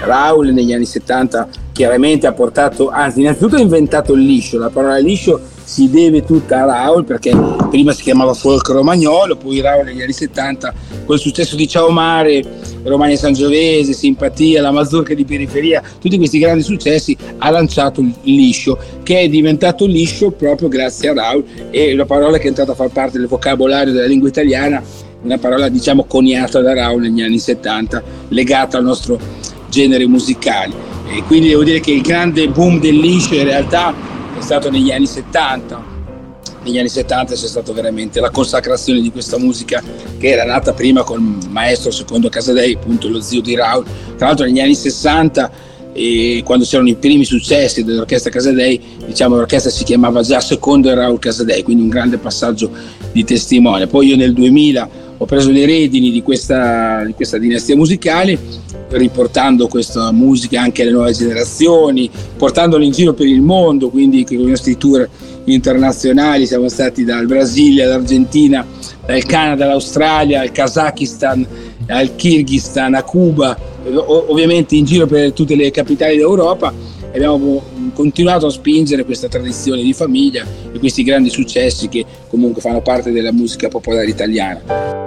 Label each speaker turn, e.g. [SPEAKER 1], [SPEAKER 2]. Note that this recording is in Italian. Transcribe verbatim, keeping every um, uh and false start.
[SPEAKER 1] Raul negli anni settanta chiaramente ha portato, anzi innanzitutto ha inventato il liscio. La parola liscio si deve tutta a Raul, perché prima si chiamava folk romagnolo, poi Raul negli anni settanta col successo di Ciao Mare, Romagna Sangiovese, Simpatia, La Mazurka di Periferia, tutti questi grandi successi, ha lanciato il liscio, che è diventato liscio proprio grazie a Raul, e la parola che è entrata a far parte del vocabolario della lingua italiana, una parola diciamo coniata da Raul negli anni settanta, legata al nostro genere musicale. E quindi devo dire che il grande boom del liscio in realtà è stato negli anni settanta. Negli anni settanta c'è stata veramente la consacrazione di questa musica, che era nata prima con il maestro Secondo Casadei, appunto lo zio di Raul. Tra l'altro negli anni sessanta, e quando c'erano i primi successi dell'orchestra Casadei, diciamo l'orchestra si chiamava già Secondo e Raul Casadei, quindi un grande passaggio di testimone. Poi io nel duemila ho preso le redini di questa, di questa dinastia musicale, riportando questa musica anche alle nuove generazioni, portandola in giro per il mondo, quindi con i nostri tour internazionali siamo stati dal Brasile all'Argentina, dal Canada all'Australia, al Kazakistan, al Kirghizistan, a Cuba, ovviamente in giro per tutte le capitali d'Europa. Abbiamo continuato a spingere questa tradizione di famiglia e questi grandi successi che comunque fanno parte della musica popolare italiana.